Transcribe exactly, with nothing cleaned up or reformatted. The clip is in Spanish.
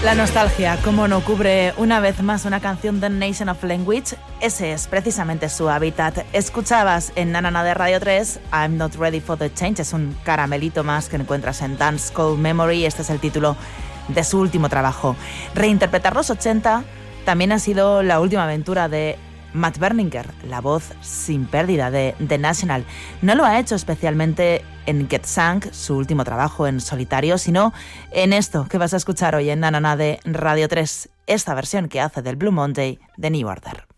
La nostalgia, como no cubre una vez más una canción de Nation of Language, ese es precisamente su hábitat. Escuchabas en Nanana de Radio tres, I'm Not Ready for the Change, es un caramelito más que encuentras en Dance Call Memory, este es el título de su último trabajo. Reinterpretar los ochenta también ha sido la última aventura de Matt Berninger, la voz sin pérdida de The National. No lo ha hecho especialmente en Get Sank, su último trabajo en solitario, sino en esto que vas a escuchar hoy en Nanana de Radio tres, esta versión que hace del Blue Monday de New Order.